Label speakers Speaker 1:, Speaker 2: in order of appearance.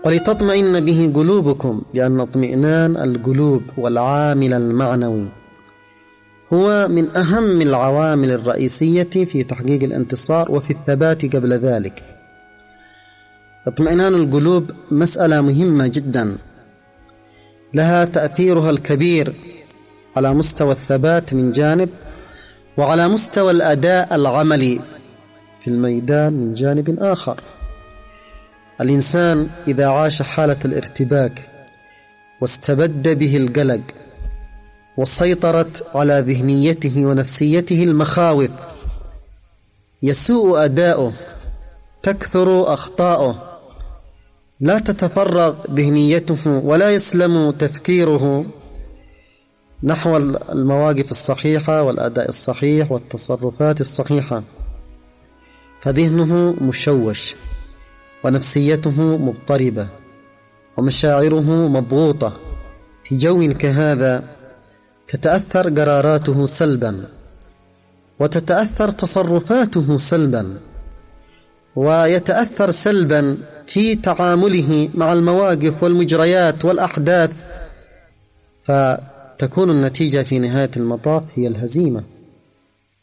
Speaker 1: ولتطمئن به قلوبكم، لأن اطمئنان القلوب والعامل المعنوي هو من أهم العوامل الرئيسية في تحقيق الانتصار وفي الثبات قبل ذلك. اطمئنان القلوب مسألة مهمة جدا، لها تأثيرها الكبير على مستوى الثبات من جانب، وعلى مستوى الأداء العملي في الميدان من جانب آخر. الإنسان إذا عاش حالة الارتباك واستبد به القلق وسيطرت على ذهنيته ونفسيته المخاوف، يسوء أداؤه، تكثر أخطاؤه، لا تتفرغ ذهنيته ولا يسلم تفكيره نحو المواقف الصحيحة والأداء الصحيح والتصرفات الصحيحة، فذهنه مشوش ونفسيته مضطربة ومشاعره مضغوطة. في جو كهذا تتأثر قراراته سلبا وتتأثر تصرفاته سلبا، ويتأثر سلبا في تعامله مع المواقف والمجريات والأحداث، فتكون النتيجة في نهاية المطاف هي الهزيمة.